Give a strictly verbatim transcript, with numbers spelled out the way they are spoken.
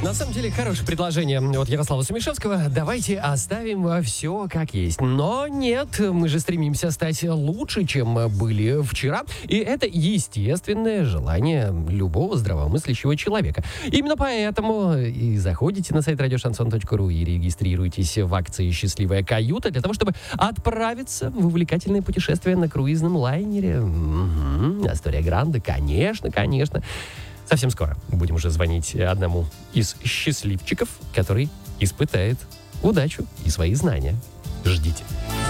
На самом деле, хорошее предложение от Ярослава Сумишевского. Давайте оставим все как есть. Но нет, мы же стремимся стать лучше, чем были вчера. И это естественное желание любого здравомыслящего человека. Именно поэтому и заходите на сайт радио шансон точка ру и регистрируйтесь в акции «Счастливая каюта» для того, чтобы отправиться в увлекательное путешествие на круизном лайнере. Угу. Астория Гранде, конечно, конечно. Совсем скоро будем уже звонить одному из счастливчиков, который испытает удачу и свои знания. Ждите.